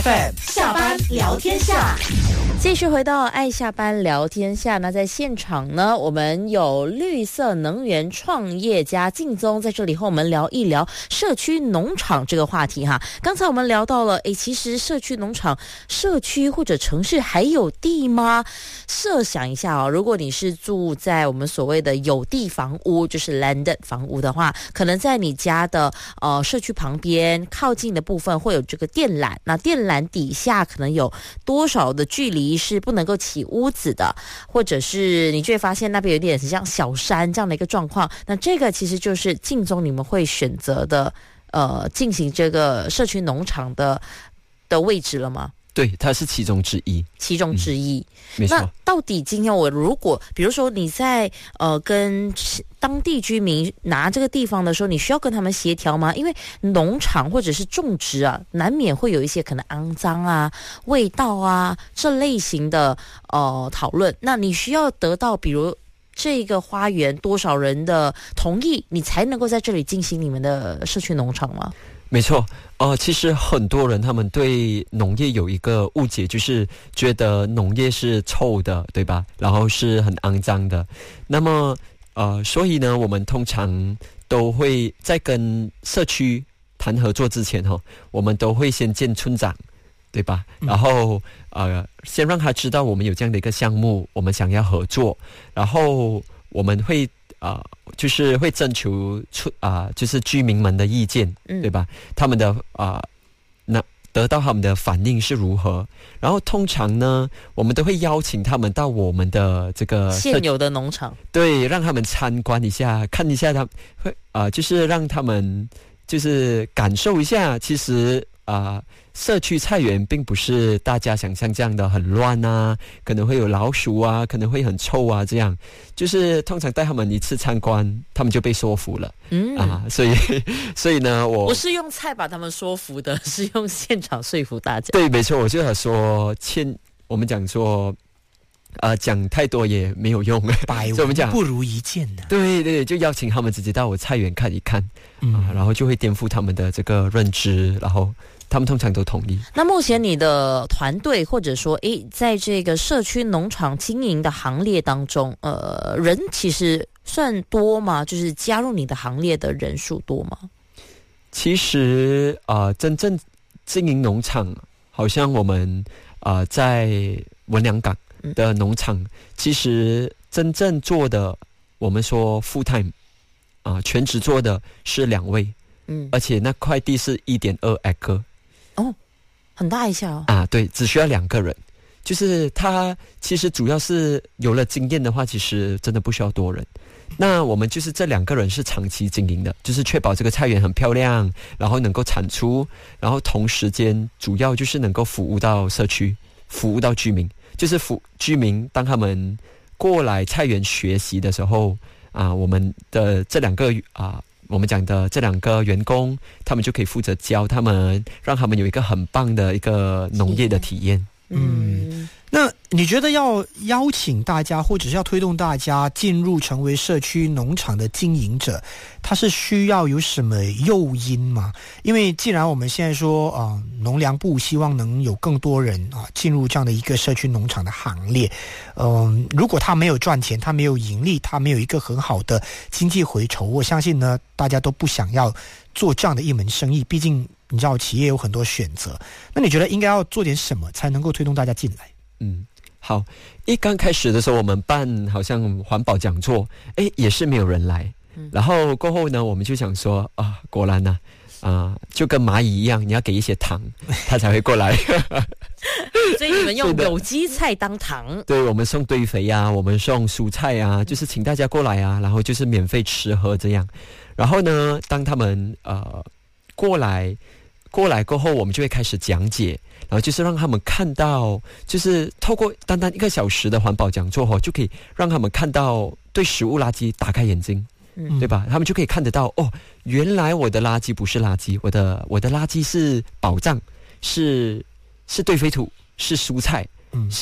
FM 下班聊天下， 继续回到爱下班聊天下。那在现场呢，我们有绿色能源创业家敬宗在这里和我们聊一聊社区农场这个话题哈。刚才我们聊到了，其实社区农场、社区或者城市还有地吗？设想一下哦，如果你是住在我们所谓的有地房屋，就是 landed 房屋的话，可能在你家的社区旁边靠近的部分会有这个电缆，那电缆底下可能有多少的距离是不能够起屋子的，或者是你就会发现那边有点像小山这样的一个状况，那这个其实就是敬宗你们会选择的进行这个社区农场的位置了吗？ 对，它是其中之一。 没错。 那到底今天我如果比如说你在跟当地居民拿这个地方的时候，你需要跟他们协调吗？因为农场或者是种植啊，难免会有一些可能肮脏啊、味道啊这类型的讨论。那你需要得到比如这个花园多少人的同意，你才能够在这里进行你们的社区农场吗？ 没错，其实很多人他们对农业有一个误解，就是觉得农业是臭的，对吧？然后是很肮脏的。那么所以呢，我们通常都会在跟社区谈合作之前我们都会先见村长，对吧？然后先让他知道我们有这样的一个项目，我们想要合作，然后我们会就是会征求就是居民们的意见，对吧？他们的那得到他们的反应是如何？然后通常呢，我们都会邀请他们到我们的这个现有的农场， 对，让他们参观一下，看一下他会就是让他们就是感受一下，其实社区菜园并不是大家想象这样的很乱啊，可能会有老鼠啊，可能会很臭啊，这样就是通常带他们一次参观，他们就被说服了。所以呢，我不是用菜把他们说服的，是用现场说服大家。 对，没错，我就想说我们讲说讲太多也没有用， 百闻不如一见的。 对对，就邀请他们直接到我菜园看一看，然后就会颠覆他们的这个认知，然后他们通常都同意。 那目前你的团队或者说在这个社区农场经营的行列当中，人其实算多吗？就是加入你的行列的人数多吗？ 其实真正经营农场，好像我们在文良港的农场，其实真正做的，我们说 full time 全职做的是2位，而且那块地是1.2 acre。 很大一下哦。 对，只需要2个人。就是他其实主要是有了经验的话，其实真的不需要多人。那我们就是这2个人是长期经营的，就是确保这个菜园很漂亮，然后能够产出，然后同时间主要就是能够服务到社区，服务到居民。就是居民当他们过来菜园学习的时候我们的这2个我们讲的这2个员工，他们就可以负责教他们，让他们有一个很棒的一个农业的体验。 那你觉得要邀请大家，或者是要推动大家进入成为社区农场的经营者，它是需要有什么诱因吗？因为既然我们现在说农粮部希望能有更多人进入这样的一个社区农场的行列，如果他没有赚钱，他没有盈利，他没有一个很好的经济回酬，我相信呢，大家都不想要做这样的一门生意。毕竟你知道企业有很多选择，那你觉得应该要做点什么才能够推动大家进来？ 好，刚开始的时候我们办好像环保讲座，也是没有人来。然后过后呢，我们就想说果然呢就跟蚂蚁一样，你要给一些糖，它才会过来。 所以你们用有机菜当糖。 对，我们送堆肥我们送蔬菜就是请大家过来然后就是免费吃喝这样。然后呢，当他们过来过后，我们就会开始讲解，然后就是让他们看到，就是透过单单1个小时的环保讲座就可以让他们看到对食物垃圾打开眼睛，对吧？他们就可以看得到原来我的垃圾不是垃圾，我的垃圾是宝藏，是堆肥土，是蔬菜，